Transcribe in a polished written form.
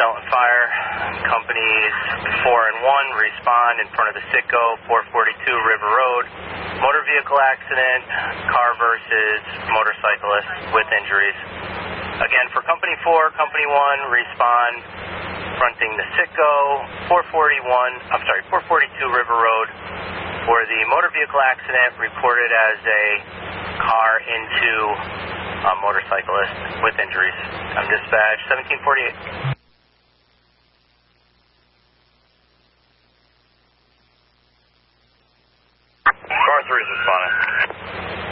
Delton Fire. Companies 4 and 1 respond in front of the Citgo, 442 River Road. Motor vehicle accident, car versus motorcyclist with injuries. Again, for Company 4, Company 1 respond fronting the Citgo, 442 River Road. For the motor vehicle accident, reported as a car into a motorcyclist with injuries. I'm dispatch 1748.